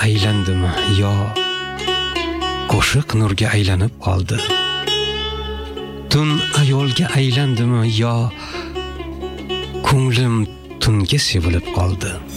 aylandimi yo qo'shiq nurga aylanib qoldi? Tun ayolga aylandimi yo ko'nglim tunga sevilib qoldi?